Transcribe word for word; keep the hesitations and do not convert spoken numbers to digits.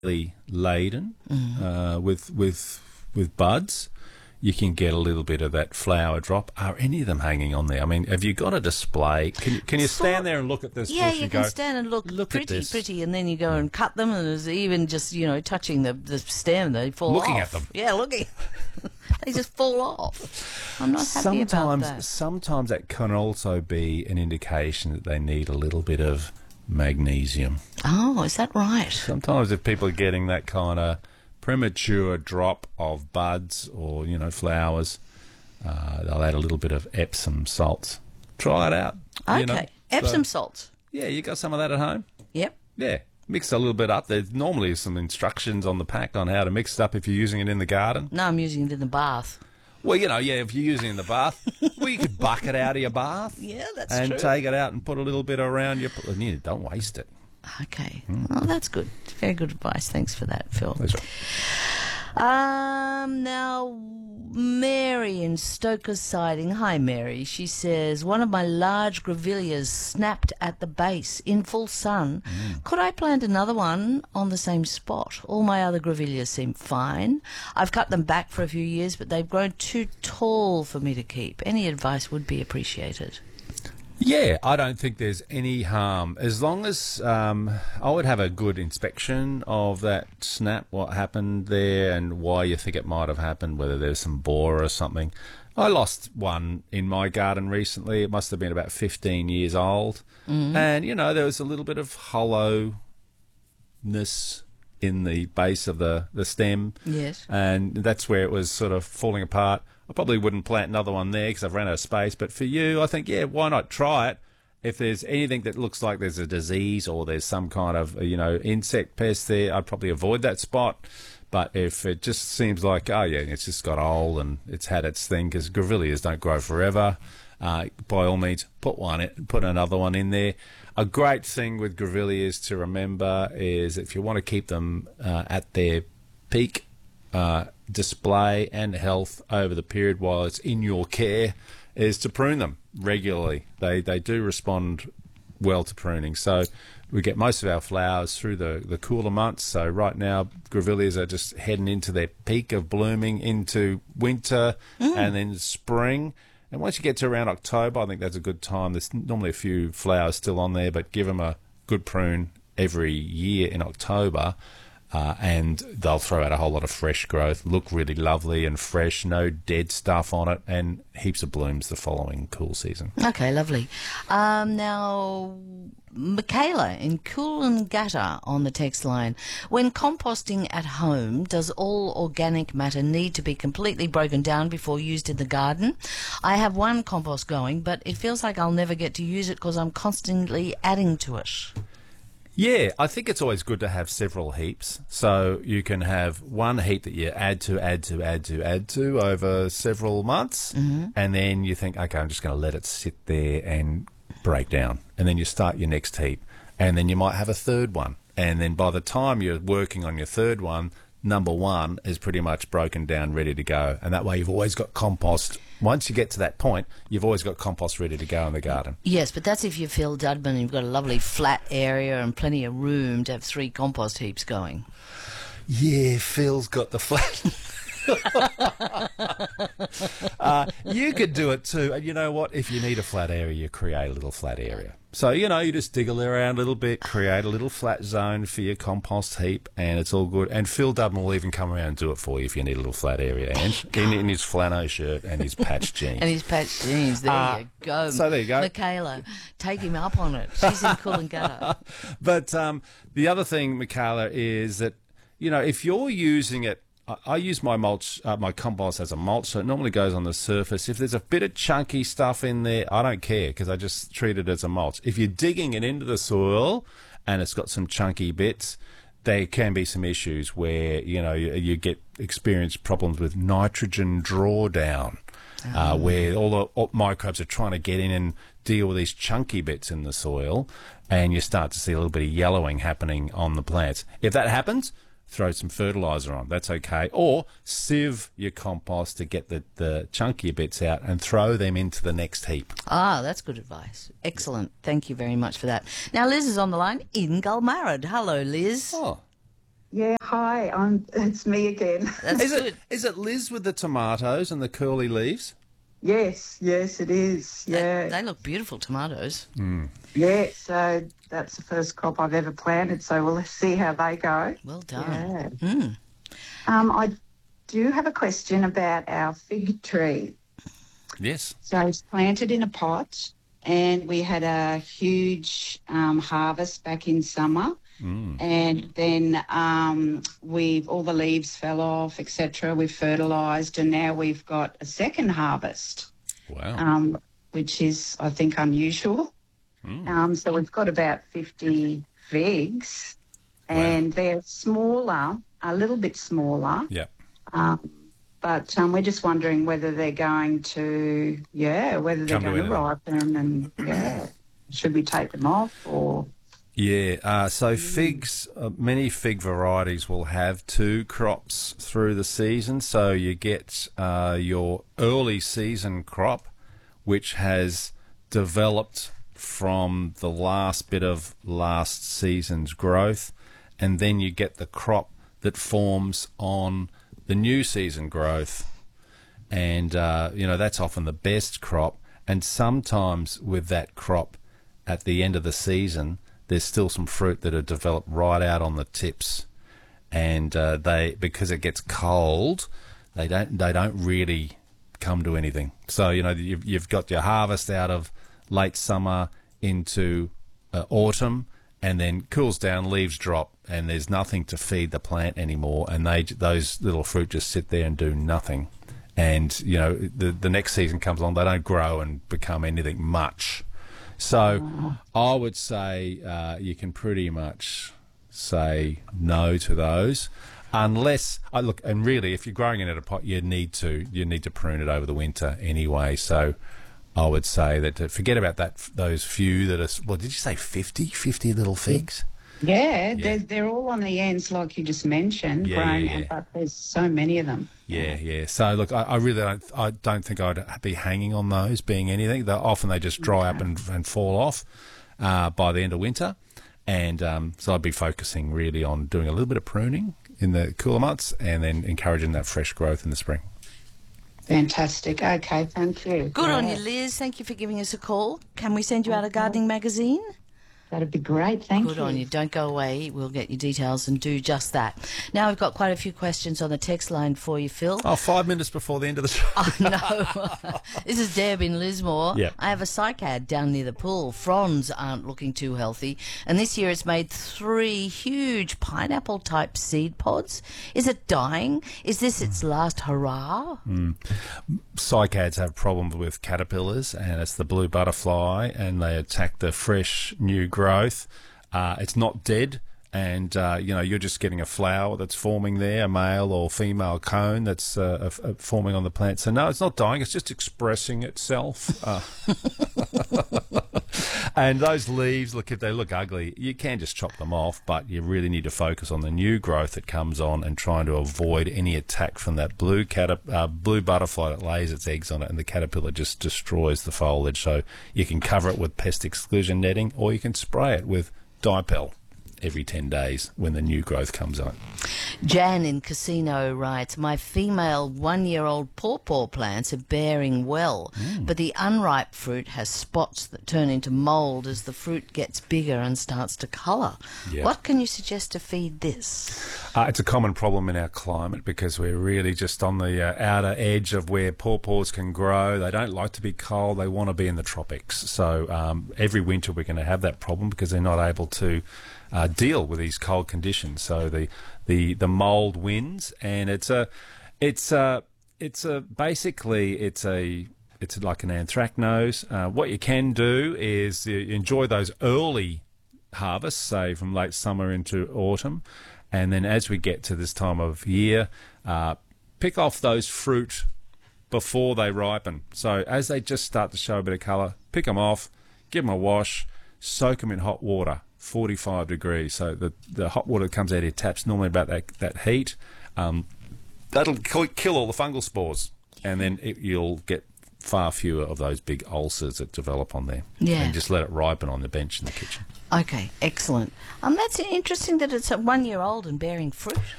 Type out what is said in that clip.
really laden uh, with with with buds, you can get a little bit of that flower drop. Are any of them hanging on there? I mean, have you got a display? Can you, can you stand there and look at this? Yeah, bush you and can go, stand and look, look pretty, at this. pretty, and then you go and cut them, and there's even just, you know, touching the, the stem, they fall Looking off. at them. Yeah, looking. They just fall off. I'm not happy sometimes, about that. Sometimes that can also be an indication that they need a little bit of magnesium. Oh, is that right? Sometimes if people are getting that kind of premature drop of buds or, you know, flowers, uh, they'll add a little bit of Epsom salts. Try it out. Okay. You know? Epsom So, salts. yeah, you got some of that at home? Yep. Yeah. Mix a little bit up. There's normally some instructions on the pack on how to mix it up if you're using it in the garden. No, I'm using it in the bath. Well, you know, yeah, if you're using it in the bath, well, you could bucket out of your bath. Yeah, that's and true. take it out and put a little bit around your... You don't waste it. Okay. Well, that's good. Very good advice. Thanks for that, Phil. That's right. Um, now, Mary in Stoker Siding. Hi, Mary. She says, one of my large grevilleas snapped at the base in full sun. Mm. Could I plant another one on the same spot? All my other grevilleas seem fine. I've cut them back for a few years, but they've grown too tall for me to keep. Any advice would be appreciated. Yeah, I don't think there's any harm. As long as um, I would have a good inspection of that snap, what happened there and why you think it might have happened, whether there's some borer or something. I lost one in my garden recently. It must have been about fifteen years old. Mm-hmm. And, you know, there was a little bit of hollowness in the base of the, the stem. Yes. And that's where it was sort of falling apart. I probably wouldn't plant another one there because I've run out of space. But for you, I think, yeah, why not try it? If there's anything that looks like there's a disease or there's some kind of, you know, insect pest there, I'd probably avoid that spot. But if it just seems like, oh, yeah, it's just got old and it's had its thing, because grevilleas don't grow forever, uh, by all means, put one, in, put another one in there. A great thing with grevilleas to remember is if you want to keep them uh, at their peak uh, display and health over the period while it's in your care, is to prune them regularly. They they do respond well to pruning. So we get most of our flowers through the, the cooler months. So right now, grevilleas are just heading into their peak of blooming into winter mm. and then spring. And once you get to around October, I think that's a good time. There's normally a few flowers still on there, but give them a good prune every year in October. Uh, and they'll throw out a whole lot of fresh growth, look really lovely and fresh, no dead stuff on it, and heaps of blooms the following cool season. Okay, lovely. Um, now, Michaela in Coolangatta on the text line. When composting at home, does all organic matter need to be completely broken down before used in the garden? I have one compost going, but it feels like I'll never get to use it because I'm constantly adding to it. Yeah, I think it's always good to have several heaps. So you can have one heap that you add to, add to, add to, add to over several months. Mm-hmm. And then you think, okay, I'm just going to let it sit there and break down. And then you start your next heap. And then you might have a third one. And then by the time you're working on your third one, number one is pretty much broken down, ready to go. And that way you've always got compost. Once you get to that point, you've always got compost ready to go in the garden. Yes, but that's if you're Phil Dudman and you've got a lovely flat area and plenty of room to have three compost heaps going. Yeah, Phil's got the flat... uh, you could do it too. And you know what? If you need a flat area, you create a little flat area. So, you know, you just dig around a little bit, create a little flat zone for your compost heap, and it's all good. And Phil Dubman will even come around and do it for you if you need a little flat area. And in, in his flannel shirt and his patched jeans. And his patched jeans. There uh, you go. So there you go. Michaela, take him up on it. She's in Coolangatta. But um, the other thing, Michaela, is that, you know, if you're using it, I use my mulch, uh, my compost as a mulch, so it normally goes on the surface. If there's a bit of chunky stuff in there, I don't care because I just treat it as a mulch. If you're digging it into the soil and it's got some chunky bits, there can be some issues where, you know, you, you get experience problems with nitrogen drawdown, oh. uh, where all the all microbes are trying to get in and deal with these chunky bits in the soil, and you start to see a little bit of yellowing happening on the plants. If that happens, throw some fertiliser on. That's okay. Or sieve your compost to get the, the chunkier bits out and throw them into the next heap. Ah, that's good advice. Excellent. Thank you very much for that. Now, Liz is on the line in Gulmarrid. Hello, Liz. Oh. Yeah, hi, I'm, it's me again. That's Is good. it is it Liz with the tomatoes and the curly leaves? Yes, yes, it is. They, Yeah, they look beautiful, tomatoes. yeah. So that's the first crop I've ever planted. So we'll see how they go. Well done. Yeah. Mm. Um, I do have a question about our fig tree. Yes. So it's planted in a pot, and we had a huge um, harvest back in summer. And then um, we've all the leaves fell off, et cetera. We've fertilised, and now we've got a second harvest, Wow. um, which is, I think, unusual. Um, so we've got about fifty figs, and they're smaller, a little bit smaller. Yeah. Um, but um, we're just wondering whether they're going to, yeah, whether they're Come to going to anything. ripen, and yeah, should we take them off or? Yeah, uh, so figs, uh, many fig varieties will have two crops through the season. So you get uh, your early season crop, which has developed from the last bit of last season's growth, and then you get the crop that forms on the new season growth. And, uh, you know, that's often the best crop. And sometimes with that crop at the end of the season, there's still some fruit that are developed right out on the tips, and uh, they because it gets cold, they don't they don't really come to anything. So you know you've you've got your harvest out of late summer into uh, autumn, and then cools down, leaves drop, and there's nothing to feed the plant anymore, and they those little fruit just sit there and do nothing. And you know the the next season comes along, they don't grow and become anything much. So I would say uh, you can pretty much say no to those, unless I look. And really, if you're growing it in a pot, you need to you need to prune it over the winter anyway. So I would say that to forget about that. Those few that are. Well, did you say fifty? fifty little figs? Yeah, Yeah. They're, they're all on the ends, like you just mentioned, Yeah, grown, yeah, yeah. but there's so many of them. Yeah, yeah. So look, I, I really don't. I don't think I'd be hanging on those being anything. They're, often they just dry up and, and fall off uh, by the end of winter, and um, so I'd be focusing really on doing a little bit of pruning in the cooler months, and then encouraging that fresh growth in the spring. Fantastic. Okay, thank you. Good on Yeah, you, Liz. Thank you for giving us a call. Can we send you out a gardening magazine? That'd be great. Thank Good you. on you. Don't go away. We'll get your details and do just that. Now, we've got quite a few questions on the text line for you, Phil. Oh, five minutes before the end of the show. Oh, no. This is Deb in Lismore. Yep. I have a cycad down near the pool. Fronds aren't looking too healthy. And this year it's made three huge pineapple-type seed pods. Is it dying? Is this its last hurrah? Cycads have problems with caterpillars, and it's the blue butterfly, and they attack the fresh new growth. Uh, it's not dead, and uh, you know you're just getting a flower that's forming there, a male or female cone that's uh, f- uh, forming on the plant. So no, it's not dying; it's just expressing itself. Uh, and those leaves, look, if they look ugly, you can just chop them off, but you really need to focus on the new growth that comes on and trying to avoid any attack from that blue catap- uh, blue butterfly that lays its eggs on it, and the caterpillar just destroys the foliage. So you can cover it with pest exclusion netting, or you can spray it with Dipel every ten days when the new growth comes on. Jan in Casino writes, my female one-year-old pawpaw plants are bearing well, but the unripe fruit has spots that turn into mould as the fruit gets bigger and starts to colour. Yeah. What can you suggest to feed this? Uh, it's a common problem in our climate because we're really just on the uh, outer edge of where pawpaws can grow. They don't like to be cold. They want to be in the tropics. So um, every winter we're going to have that problem because they're not able to uh, deal with these cold conditions. So the the the mold wins, and it's a it's a it's a basically it's a it's like an anthracnose. Uh, what you can do is you enjoy those early harvests, say from late summer into autumn, and then as we get to this time of year, uh, pick off those fruit before they ripen. So as they just start to show a bit of colour, pick them off, give them a wash, soak them in hot water, forty-five degrees. So the the hot water that comes out of your tap's normally about that, that heat. Um, that'll kill, kill all the fungal spores, and then it, you'll get far fewer of those big ulcers that develop on there. Yeah. And just let it ripen on the bench in the kitchen. Okay, excellent. Um, that's interesting that it's a one year old and bearing fruit.